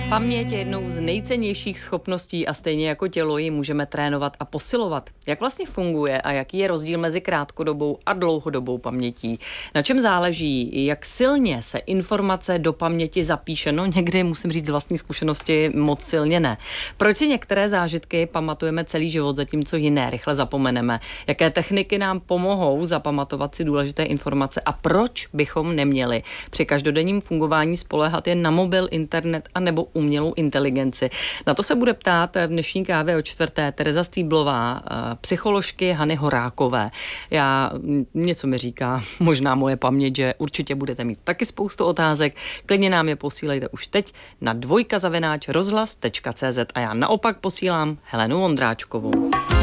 Paměť je jednou z nejcennějších schopností a stejně jako tělo ji můžeme trénovat a posilovat. Jak vlastně funguje a jaký je rozdíl mezi krátkodobou a dlouhodobou pamětí? Na čem záleží, jak silně se informace do paměti zapíše? No někdy, musím říct z vlastní zkušenosti, moc silně ne. Proč si některé zážitky pamatujeme celý život, zatímco jiné rychle zapomeneme? Jaké techniky nám pomohou zapamatovat si důležité informace a proč bychom neměli při každodenním fungování spoléhat jen na mobil, internet a nebo umělou inteligenci? Na to se bude ptát v dnešní kávě o čtvrté Tereza Stýblová, psycholožky Hany Horákové. Něco mi říká, možná moje paměť, že určitě budete mít taky spoustu otázek. Klidně nám je posílejte už teď na dvojka@rozhlas.cz a já naopak posílám Helenu Vondráčkovou.